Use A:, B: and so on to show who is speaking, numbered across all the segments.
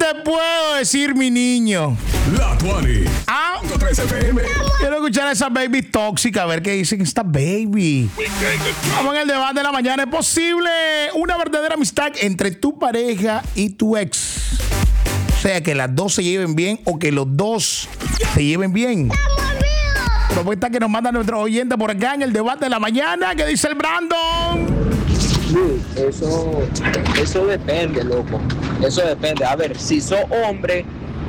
A: te puedo decir, mi niño?
B: La Tuani.
A: Ah,
B: 3 FM.
A: quiero escuchar a esa baby tóxica, a ver qué dicen esta baby. Vamos en el debate de la mañana. ¿Es posible una verdadera amistad entre tu pareja y tu ex? O sea, que las dos se lleven bien o que los dos se lleven bien. Propuesta que nos mandan nuestros oyentes por acá en el debate de la mañana. ¿Qué dice el Brandon?
C: Eso depende, loco. Eso depende. A ver, si sos hombre,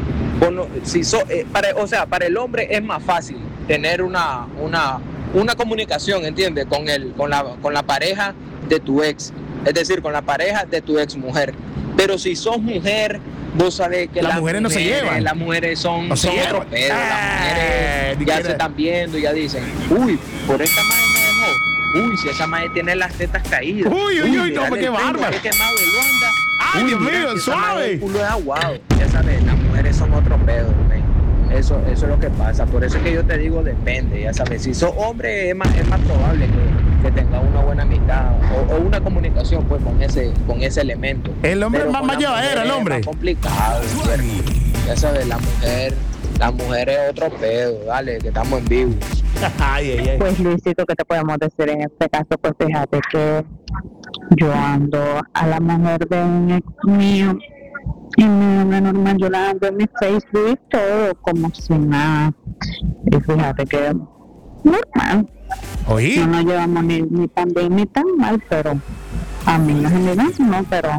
C: para el hombre es más fácil tener una comunicación, ¿entiendes? Con la pareja de tu ex, es decir, con la pareja de tu ex mujer. Pero si sos mujer, vos sabés que
A: las mujeres no se llevan.
C: Las mujeres son otro pedo. Las mujeres ya se están viendo y ya dicen, uy, por esta madre me dejó. Uy, si esa madre tiene las tetas caídas.
A: Uy, no, qué bárbaro.
C: Qué quemado lo anda.
A: Ay, Dios mío,
C: si
A: suave.
C: El culo es aguado. Ya sabes, las mujeres son otro pedo, ¿ven? Eso es lo que pasa. Por eso es que yo te digo, depende, ya sabes. Si sos hombre, es más probable que tenga una buena amistad o una comunicación pues con ese elemento.
A: El hombre
C: pero
A: es más llevadero, el hombre.
C: Es más complicado, ¿cierto? Ya sabes, la mujer es otro pedo. Dale, que estamos en vivo.
A: Ay.
D: Pues Luisito, ¿qué te podemos decir en este caso? Pues fíjate que yo ando a la mujer de un ex mío y mi hombre normal, yo la ando en mi Facebook y todo como si nada. Y fíjate que normal.
A: ¿Oí?
D: No nos llevamos ni tan bien ni tan mal, pero a mí no se me da, no, pero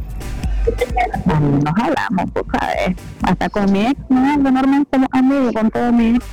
D: a mí nos hablamos, pues, ¿sabes? Hasta con mi ex, no, yo normal como amigo con todo mi ex.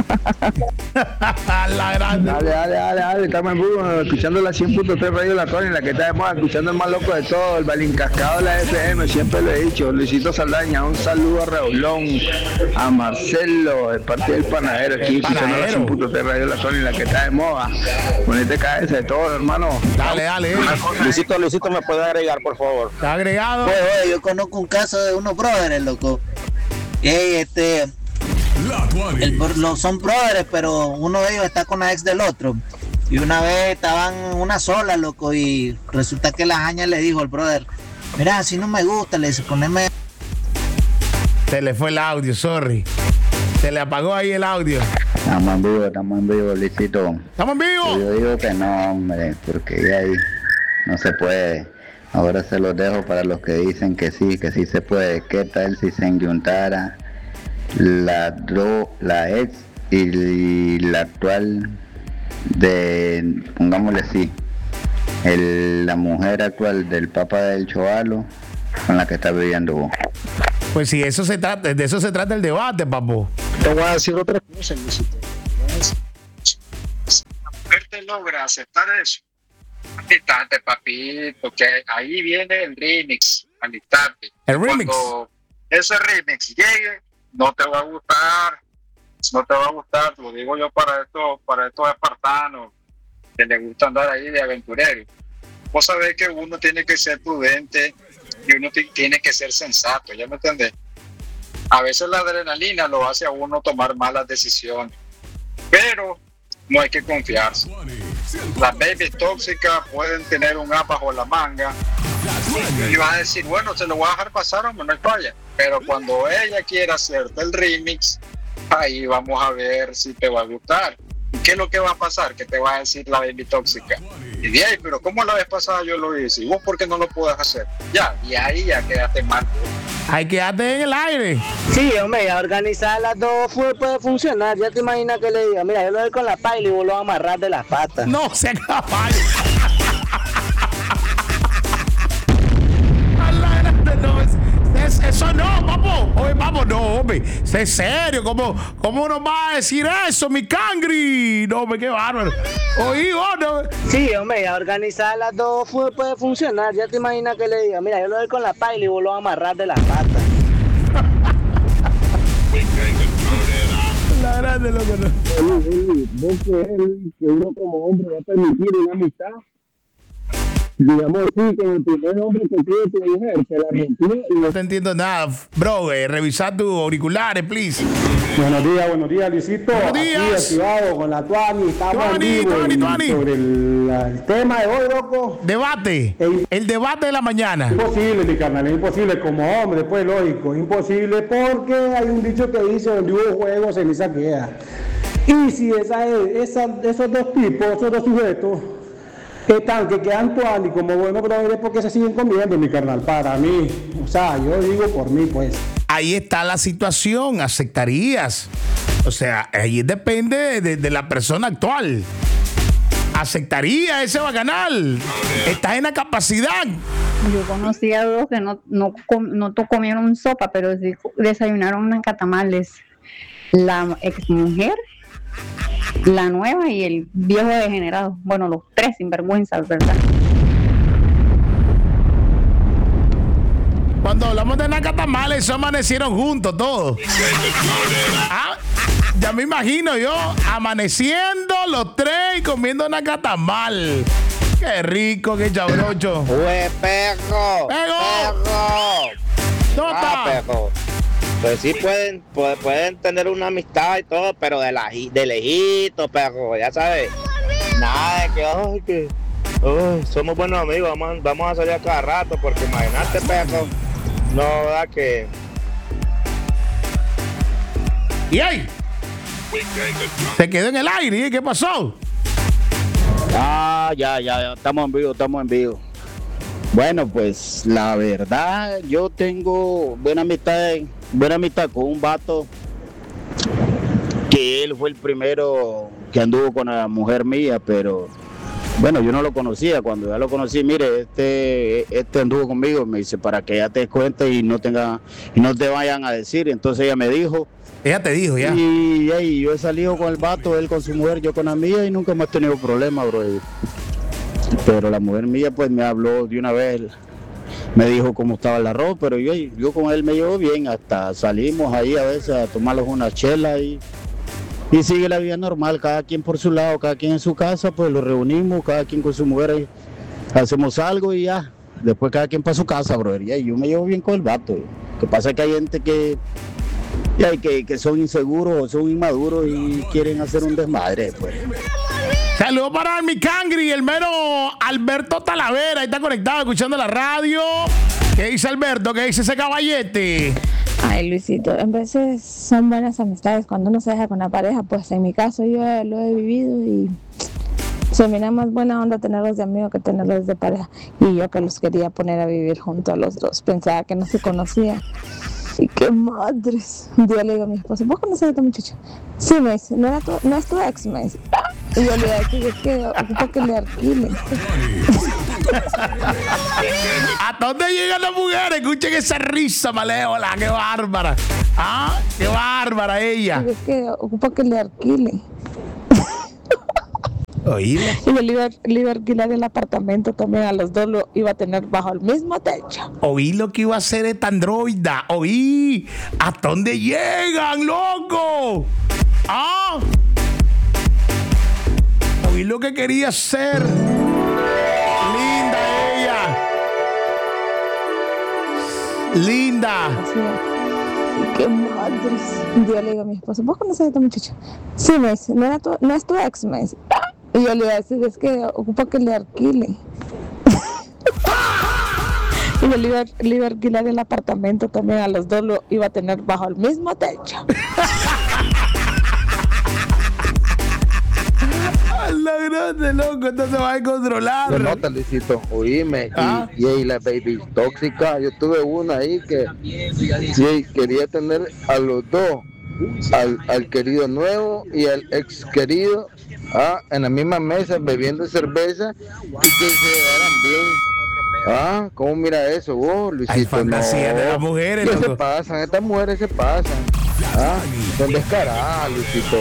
A: La grande.
E: Dale, estamos en vivo, escuchando la 100.3 Radio La Tuani, la que está de moda, escuchando el más loco de todo, el balincascado de la FM, siempre lo he dicho, Luisito Saldaña, un saludo a Raulón, a Marcelo, de parte del panadero, aquí escuchando la 100.3 Radio La Tuani, la que está de moda, ponete cabeza de todo, hermano.
A: Dale.
F: Luisito, ¿me puede agregar, por favor?
A: ¿Está agregado?
G: Oye, yo conozco un caso de unos brothers, loco.
B: La Tuani.
G: Son brothers, pero uno de ellos está con la ex del otro. Y una vez estaban una sola, loco, y resulta que la jaña le dijo al brother, mira, así no me gusta, le dice, poneme...
A: Se le fue el audio, sorry. Se le apagó ahí el audio.
E: Estamos en vivo, Luisito.
A: ¿Estamos en vivo?
E: Yo digo que no, hombre, porque ya ahí no se puede. Ahora se los dejo para los que dicen que sí se puede. ¿Qué tal si se enyuntara la ex y la actual de, pongámosle así, la mujer actual del papá del chavalo con la que está viviendo vos?
A: Pues sí, de eso se trata el debate, papu.
F: Te voy a decir otra cosa, Luisito. Si la mujer te logra aceptar eso, alistarte, papito, que ahí viene el remix, alistarte.
A: El remix.
F: Cuando ese remix llegue, no te va a gustar, lo digo yo para estos espartanos que les gusta andar ahí de aventurero. Vos sabés que uno tiene que ser prudente y uno tiene que ser sensato, ¿ya me entendés? A veces la adrenalina lo hace a uno tomar malas decisiones, pero no hay que confiarse. Las babies tóxicas pueden tener un as bajo la manga y vas a decir, bueno, se lo voy a dejar pasar, hombre, no hay falla. Pero cuando ella quiera hacerte el remix, ahí vamos a ver si te va a gustar. ¿Y qué es lo que va a pasar? Que te va a decir la baby tóxica. Y de ahí, pero ¿cómo la vez pasada yo lo hice? ¿Y vos por qué no lo puedes hacer? Ya, y ahí ya quedaste mal.
A: Hay que quedarte en el aire.
C: Sí, hombre, ya organizar las dos puede funcionar. Ya te imaginas que le diga, mira, yo lo doy con la paila y vos lo vas a amarrar de las patas.
A: No, se acaba. Eso no, papo. Oye, papo, no, hombre. Sé serio. ¿Cómo nos va a decir eso, mi cangri? No, hombre, qué bárbaro. Oí, no.
C: Sí, hombre, ya organizar las dos puede funcionar. Ya te imaginas que le diga, mira, yo lo doy con la paila y vos lo vas a amarrar de las patas.
A: La grande, loco, no.
E: ¿Vos crees que uno como hombre va a permitir una amistad
H: digamos así, que el primer hombre que tuvo tu mujer se la rompió y
A: No te entiendo nada. Bro, revisa tus auriculares, please.
H: Buenos días, Luisito.
A: Buenos días.
H: Aquí activado con la Tuani. Estamos en vivo
A: Tuani.
H: sobre el tema de hoy, loco.
A: Debate. El debate de la mañana.
H: Imposible, mi carnal, es imposible como hombre, pues lógico, imposible porque hay un dicho que dice donde hubo juego, ceniza queda. Y si esos dos tipos, esos dos sujetos, están que quedan Tuani como buenos brothers, porque se siguen comiendo, mi carnal, para mí. O sea, yo digo por mí, pues.
A: Ahí está la situación, aceptarías. O sea, ahí depende de la persona actual. ¿Aceptaría ese bacanal? ¿Estás en la capacidad?
D: Yo conocí a dos que no comieron sopa, pero sí desayunaron unas catamales. La exmujer, la nueva y el viejo degenerado. Bueno, los tres sinvergüenzas, ¿verdad?
A: Cuando hablamos de nacatamales, eso amanecieron juntos todos. Ya me imagino yo amaneciendo los tres y comiendo nacatamal. Qué rico, qué chabrocho.
I: ¡Ué, perro!
A: ¿Dónde está?
I: Perro. Pues sí pueden tener una amistad y todo, pero de lejito, perro, ya sabes. Nada de que somos buenos amigos, vamos a salir a cada rato, porque imagínate, perro. No, ¿verdad que?
A: ¿Y ahí? Se quedó en el aire, ¿y qué pasó?
J: Ya, estamos en vivo. Bueno, pues la verdad, yo tengo buena amistad con un vato que él fue el primero que anduvo con la mujer mía, pero bueno, yo no lo conocía. Cuando ya lo conocí, mire, este anduvo conmigo, me dice, para que ya te des cuenta y no te vayan a decir. Entonces ella me dijo.
A: Ella te dijo ya.
J: Y yo he salido con el vato, él con su mujer, yo con la mía, y nunca hemos tenido problemas, bro. Pero la mujer mía pues me habló de una vez, me dijo cómo estaba el arroz, pero yo con él me llevo bien, hasta salimos ahí a veces a tomarnos una chela y sigue la vida normal, cada quien por su lado, cada quien en su casa, pues lo reunimos, cada quien con su mujer, ahí, hacemos algo y ya, después cada quien para su casa, brother, y yo me llevo bien con el vato. Lo que pasa es que hay gente que son inseguros o son inmaduros y quieren hacer un desmadre, pues.
A: Saludos para mi cangri, el mero Alberto Talavera, ahí está conectado, escuchando la radio. ¿Qué dice Alberto? ¿Qué dice ese caballete?
K: Ay, Luisito, en veces son buenas amistades cuando uno se deja con la pareja, pues en mi caso yo lo he vivido y se me da más buena onda tenerlos de amigos que tenerlos de pareja. Y yo que los quería poner a vivir junto a los dos, pensaba que no se conocían. Y qué madres. Un día le digo a mi esposo, ¿vos conoces a esta muchacha? Sí, me dice, no es tu ex, me dice. Y yo le digo, es que ocupo que le alquilen.
A: ¿A dónde llegan las mujeres? Escuchen esa risa malévola, qué bárbara. Qué bárbara ella.
K: Y es que ocupo que le alquilen.
A: Oíla.
K: Y le iba a alquilar el apartamento también, a los dos lo iba a tener bajo el mismo techo.
A: Oí lo que iba a hacer esta androida. Oí. ¿A dónde llegan, loco? Oí lo que quería hacer. Linda ella. Linda.
K: Así es. Y qué madres. Un día le digo a mi esposo, ¿vos conoces a esta muchacha? Sí, me dice, no es tu ex, me dice. Y yo le iba a decir, es que ocupa que le alquilen. Y yo le iba a alquilar el apartamento también, a los dos lo iba a tener bajo el mismo techo.
A: La grande, loco, entonces va a controlar.
L: Se nota, Luisito, oíme, y la baby tóxica, yo tuve una ahí que sí, quería tener a los dos, al querido nuevo y al ex querido, en la misma mesa bebiendo cerveza y que se llevaran bien. ¿Cómo mira eso vos, Luisito?
A: Hay fantasía de las mujeres,
L: ¿Qué
A: loco?
L: se pasan? Estas mujeres se pasan. Son descaradas, Luisito.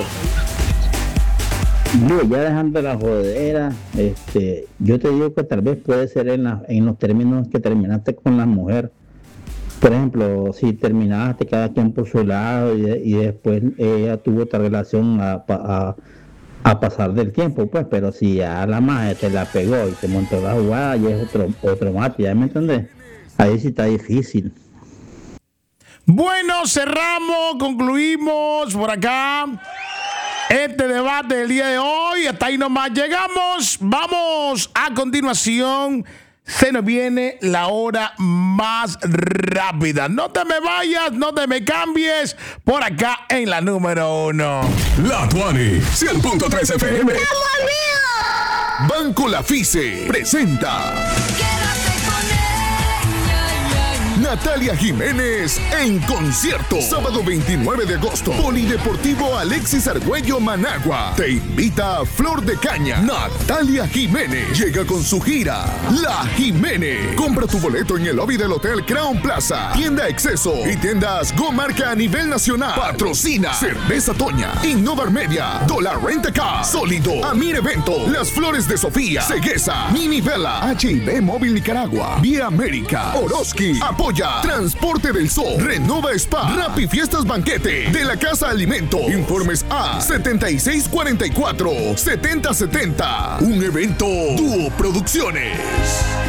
H: No, ya dejando la jodera, yo te digo que tal vez puede ser en los términos que terminaste con la mujer. Por ejemplo, si terminaste cada quien por su lado y después ella tuvo otra relación
M: a pasar del tiempo, pues, pero si ya la magia te la pegó y te montó la jugada, ya es otro mate, ¿ya me entendés? Ahí sí está difícil.
A: Bueno, cerramos, concluimos por acá este debate del día de hoy. Hasta ahí nomás llegamos. Vamos a continuación. Se nos viene la hora más rápida. No te me vayas, no te me cambies. Por acá en la número 1.
B: La Tuani, 100.3 FM. Banco La Fice presenta Natalia Jiménez en concierto. Sábado 29 de agosto. Polideportivo Alexis Argüello, Managua. Te invita a Flor de Caña. Natalia Jiménez llega con su gira La Jiménez. Compra tu boleto en el lobby del Hotel Crown Plaza. Tienda Exceso y tiendas Go Marca a nivel nacional. Patrocina Cerveza Toña, Innovar Media, Dollar Rent a Car, Sólido, Amir Evento, Las Flores de Sofía, Ceguesa, Mini Vela, H&B Móvil Nicaragua, Vía América, Oroski, Apoya Transporte del Sol, Renova Spa, Rappi Fiestas Banquete, De la Casa Alimento. Informes a 7644-7070. Un evento Dúo Producciones.